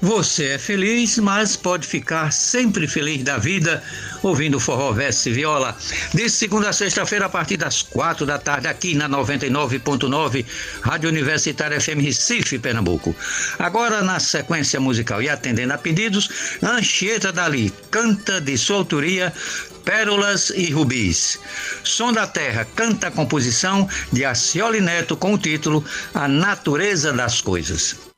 Você é feliz, mas pode ficar sempre feliz da vida ouvindo Forró Verso e Viola. De segunda a sexta-feira, a partir das 4 da tarde, aqui na 99.9, Rádio Universitária FM Recife, Pernambuco. Agora, na sequência musical e atendendo a pedidos, Anchieta Dali canta de sua autoria Pérolas e Rubis. Som da Terra canta a composição de Acioli Neto com o título A Natureza das Coisas.